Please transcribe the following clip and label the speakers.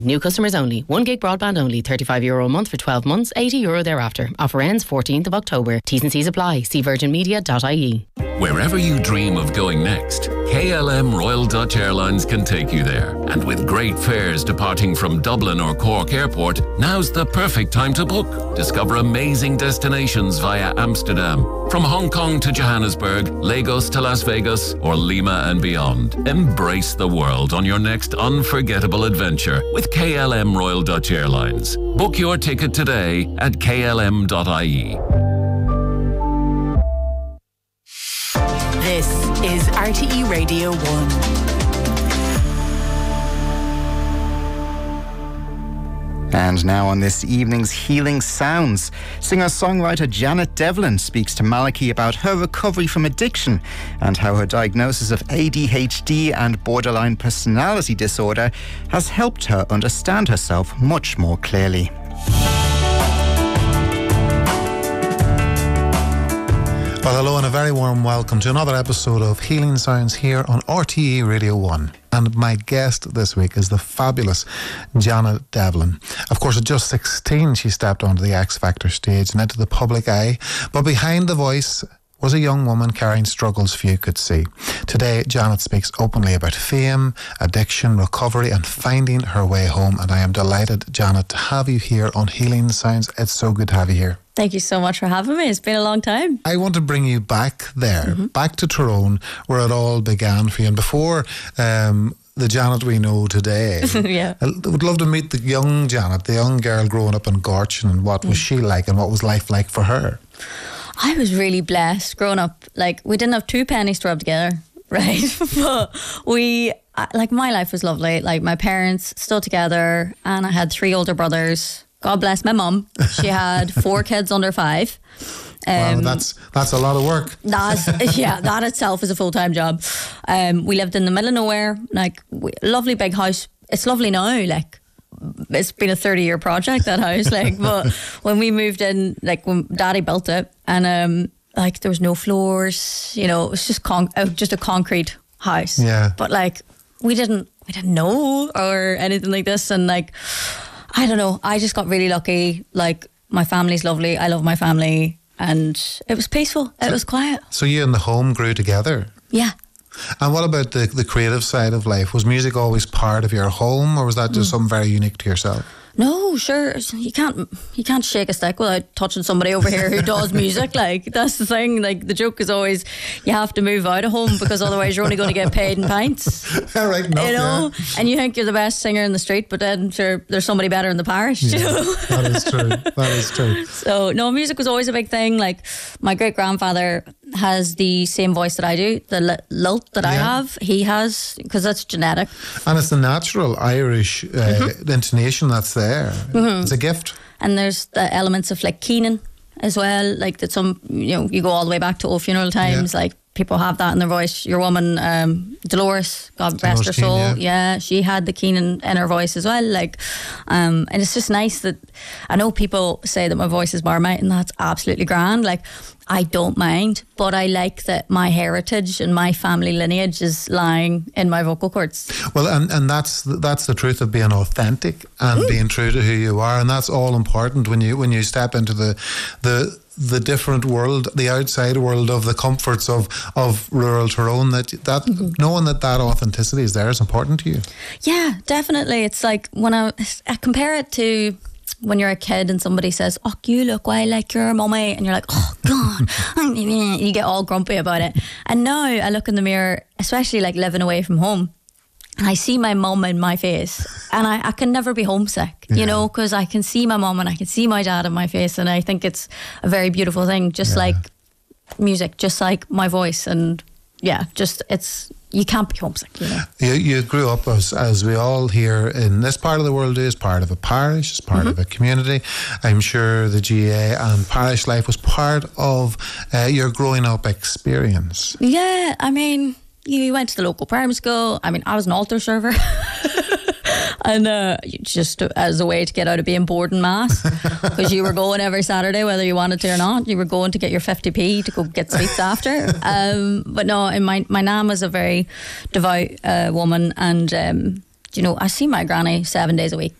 Speaker 1: New customers only. 1 gig broadband only. €35 a month for 12 months. €80 thereafter. Offer ends 14th of October. T's and C's apply. See virginmedia.ie.
Speaker 2: Wherever you dream of going next, KLM Royal Dutch Airlines can take you there. And with great fares departing from Dublin or Cork Airport, now's the perfect time to book. Discover amazing destinations via Amsterdam. From Hong Kong to Johannesburg, Lagos to Las Vegas, or Lima and beyond. Embrace the world on your next unforgettable adventure with KLM Royal Dutch Airlines. Book your ticket today at klm.ie.
Speaker 3: This is RTE Radio 1.
Speaker 4: And now on this evening's Healing Sounds, singer-songwriter Janet Devlin speaks to Malachy about her recovery from addiction and how her diagnosis of ADHD and borderline personality disorder has helped her understand herself much more clearly.
Speaker 5: Well, hello and a very warm welcome to another episode of Healing Sounds here on RTE Radio 1. And my guest this week is the fabulous Janet Devlin. Of course, at just 16, she stepped onto the X Factor stage and into the public eye. But behind the voice was a young woman carrying struggles few could see. Today, Janet speaks openly about fame, addiction, recovery and finding her way home. And I am delighted, Janet, to have you here on Healing Sounds. It's so good to have you here.
Speaker 6: Thank you so much for having me. It's been a long time.
Speaker 5: I want to bring you back there, back to Tyrone, where it all began for you. And before the Janet we know today,
Speaker 6: Yeah.
Speaker 5: I would love to meet the young Janet, the young girl growing up in Gorchin, and what was she like and what was life like for her?
Speaker 6: I was really blessed growing up. Like, we didn't have 2 pennies to rub together, right? But my life was lovely. Like, my parents still together, and I had 3 older brothers. God bless my mum. She had 4 kids under 5.
Speaker 5: Wow, that's a lot of work.
Speaker 6: That itself is a full-time job. We lived in the middle of nowhere, like lovely big house. It's lovely now, like it's been a 30-year project, that house. Like, but when we moved in, like when Daddy built it, and like there was no floors, you know, it was just a concrete house.
Speaker 5: Yeah.
Speaker 6: But like we didn't know or anything like this, and like I don't know, I just got really lucky. Like, my family's lovely. I love my family. And it was peaceful. It was quiet.
Speaker 5: So you and the home grew together?
Speaker 6: Yeah.
Speaker 5: And what about the creative side of life? Was music always part of your home, or was that just something very unique to yourself?
Speaker 6: No, sure. You can't shake a stick without touching somebody over here who does music. Like, that's the thing. Like, the joke is always you have to move out of home because otherwise you're only going to get paid in pints.
Speaker 5: Right, no,
Speaker 6: you know,
Speaker 5: yeah.
Speaker 6: And you think you're the best singer in the street, but then sure, there's somebody better in the parish.
Speaker 5: Yeah,
Speaker 6: you know?
Speaker 5: that is true. That is true.
Speaker 6: So no, music was always a big thing. Like, my great grandfather has the same voice that I do, the lilt that I have. He has, because that's genetic.
Speaker 5: And it's the natural Irish intonation that's there. It's a gift.
Speaker 6: And there's the elements of like Keenan as well, like that some, you know, you go all the way back to old funeral times, like people have that in their voice. Your woman, Dolores, God rest her soul, she had the Keenan in her voice as well. Like, and it's just nice that I know people say that my voice is Marmite, and that's absolutely grand. Like, I don't mind, but I like that my heritage and my family lineage is lying in my vocal cords.
Speaker 5: Well, and that's the truth of being authentic and being true to who you are, and that's all important when you step into the different world, the outside world of the comforts of rural Tyrone. That knowing that authenticity is there is important to you. Yeah,
Speaker 6: definitely. It's like when I compare it to when you're a kid and somebody says, "Oh, you look way like your mummy," and you're like, "Oh God," you get all grumpy about it. And now I look in the mirror, especially like living away from home, and I see my mum in my face, and I can never be homesick, you know, because I can see my mum and I can see my dad in my face, and I think it's a very beautiful thing, just like music, just like my voice, and you can't be homesick, you know.
Speaker 5: You grew up, as we all here in this part of the world do, as part of a parish, as part of a community. I'm sure the GA and parish life was part of your growing up experience.
Speaker 6: Yeah, I mean, you went to the local primary school. I mean, I was an altar server. And just as a way to get out of being bored in mass, because you were going every Saturday whether you wanted to or not. You were going to get your 50p to go get sweets after. But no, my nan was a very devout woman, and you know, I see my granny 7 days a week.